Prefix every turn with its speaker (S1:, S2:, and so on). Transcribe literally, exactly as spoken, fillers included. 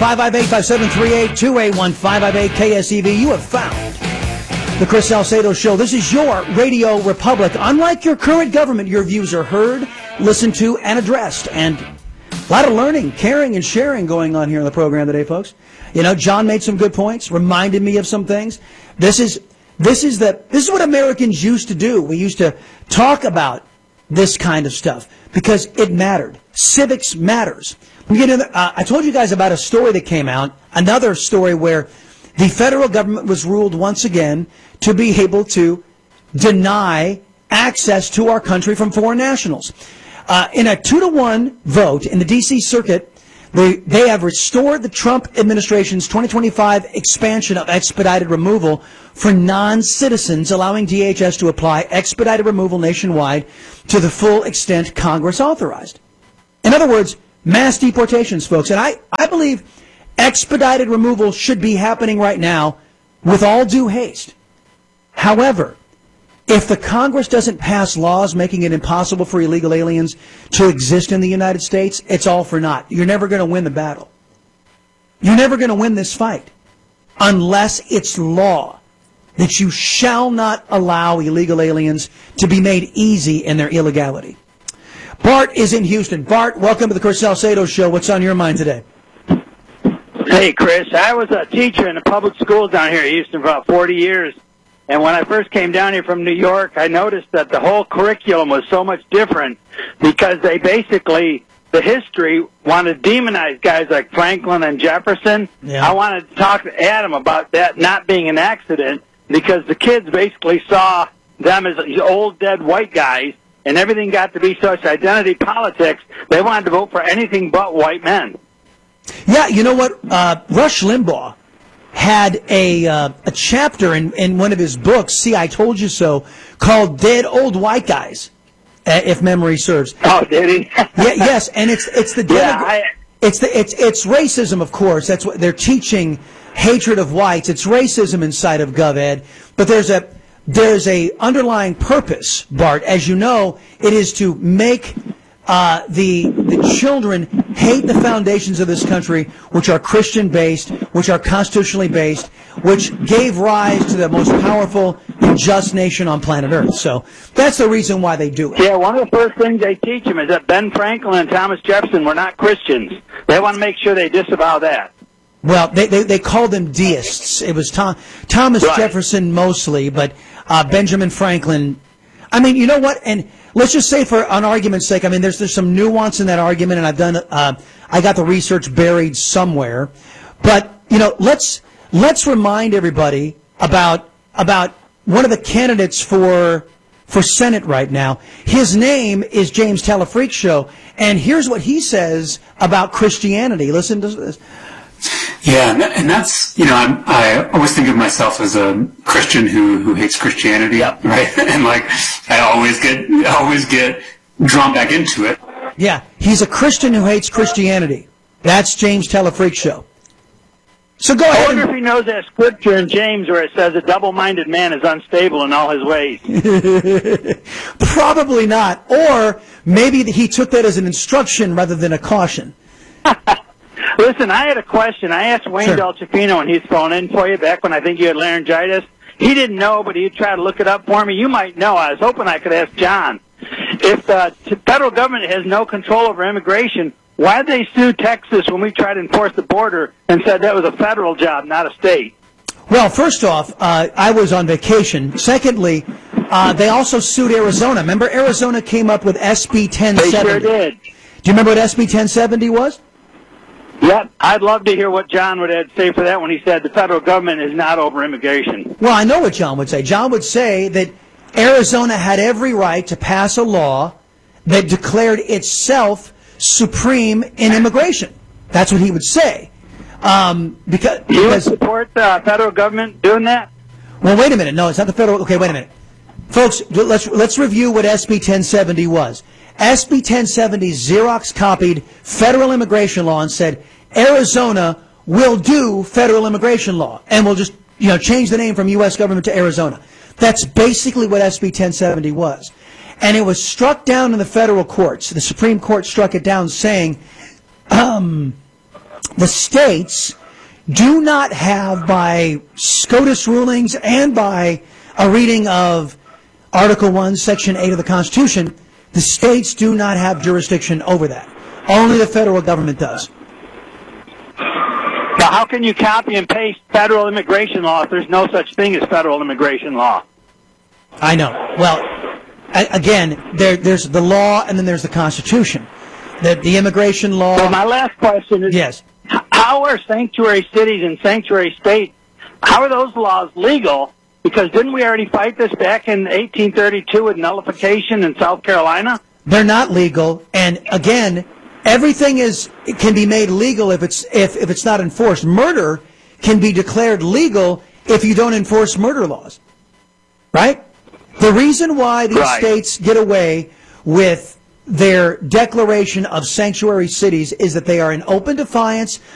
S1: five five eight, five seven three eight, two eight one, five five eight, K S E V. You have found the Chris Salcedo Show. This is your Radio Republic. Unlike your current government, your views are heard, listened to, and addressed. And a lot of learning, caring, and sharing going on here in the program today, folks. You know, John made some good points, reminded me of some things. This is this is the this is what Americans used to do. We used to talk about this kind of stuff because it mattered. Civics matters. We get into, uh, I told you guys about a story that came out, another story where the federal government was ruled once again to be able to deny access to our country from foreign nationals. Uh, in a two to one vote in the D C Circuit, they, they have restored the Trump administration's twenty twenty-five expansion of expedited removal for non-citizens, allowing D H S to apply expedited removal nationwide to the full extent Congress authorized. In other words, mass deportations, folks. And I, I believe expedited removal should be happening right now with all due haste. However, if the Congress doesn't pass laws making it impossible for illegal aliens to exist in the United States, it's all for naught. You're never going to win the battle. You're never going to win this fight unless it's law that you shall not allow illegal aliens to be made easy in their illegality. Bart is in Houston. Bart, welcome to the Chris Salcedo Show. What's on your mind today?
S2: Hey, Chris. I was a teacher in the public schools down here in Houston for about forty years. And when I first came down here from New York, I noticed that the whole curriculum was so much different because they basically, the history, wanted to demonize guys like Franklin and Jefferson. Yeah. I wanted to talk to Adam about that not being an accident because the kids basically saw them as old, dead white guys, and everything got to be such identity politics, they wanted to vote for anything but white men.
S1: Yeah, you know what? Uh, Rush Limbaugh had a uh, a chapter in, in one of his books, See, I Told You So, called Dead Old White Guys, uh, if memory serves.
S2: Oh, did he?
S1: yeah, yes, and it's it's the
S2: yeah, I,
S1: it's the it's it's racism, of course. That's what they're teaching, hatred of whites. It's racism inside of GovEd, but there's a there's a underlying purpose, Bart. As you know, it is to make uh, the the children hate the foundations of this country, which are Christian-based, which are constitutionally based, which gave rise to the most powerful and just nation on planet Earth. So that's the reason why they do it.
S2: Yeah, one of the first things they teach them is that Ben Franklin and Thomas Jefferson were not Christians. They want to make sure they disavow that.
S1: Well, they they, they called them deists. It was Tom, Thomas right. Jefferson mostly, but uh, Benjamin Franklin. I mean, you know what? And let's just say, for an argument's sake, I mean, there's there's some nuance in that argument, and I've done. Uh, I got the research buried somewhere, but you know, let's let's remind everybody about about one of the candidates for for Senate right now. His name is James Telefreak, and here's what he says about Christianity. Listen to this.
S3: Yeah, and that's, you know, I'm, I always think of myself as a Christian who, who hates Christianity, yep. right? And like, I always get, I always get drawn back into it.
S1: Yeah, he's a Christian who hates Christianity. That's James Telefreak. So go ahead.
S2: I wonder if he knows that scripture in James where it says a double-minded man is unstable in all his ways.
S1: Probably not. Or maybe he took that as an instruction rather than a caution.
S2: Listen, I had a question. I asked Wayne sure. Delchifino when he's phoned in for you back when I think you had laryngitis. He didn't know, but he'd try to look it up for me. You might know. I was hoping I could ask John. If the federal government has no control over immigration, why did they sue Texas when we tried to enforce the border and said that was a federal job, not a state?
S1: Well, first off, uh, I was on vacation. Secondly, uh, they also sued Arizona. Remember, Arizona came up with S B ten seventy.
S2: They sure did.
S1: Do you remember what S B ten seventy was?
S2: Yep. I'd love to hear what John would have to say for that when he said the federal government is not over immigration.
S1: Well, I know what John would say. John would say that Arizona had every right to pass a law that declared itself supreme in immigration. That's what he would say. Um, because,
S2: Do you
S1: because,
S2: support the federal government doing that?
S1: Well, wait a minute. No, it's not the federal. Okay, wait a minute. Folks, let's let's review what S B ten seventy was. S B ten seventy Xerox copied federal immigration law and said Arizona will do federal immigration law, and we'll just, you know, change the name from U S government to Arizona. That's basically what S B ten seventy was. And it was struck down in the federal courts. The Supreme Court struck it down saying, um, the states do not have, by SCOTUS rulings and by a reading of Article one, Section eight of the Constitution, the states do not have jurisdiction over that. Only the federal government does.
S2: Now, how can you copy and paste federal immigration law if there's no such thing as federal immigration law?
S1: I know. Well, a- again, there, there's the law and then there's the Constitution. The, the immigration law...
S2: So my last question is,
S1: yes.
S2: How are sanctuary cities and sanctuary states, how are those laws legal? Because didn't we already fight this back in eighteen thirty-two with nullification in South Carolina?
S1: They're not legal, and again, everything is it can be made legal if it's if, if it's not enforced. Murder can be declared legal if you don't enforce murder laws. Right? The reason why these
S2: Right.
S1: states get away with their declaration of sanctuary cities is that they are in open defiance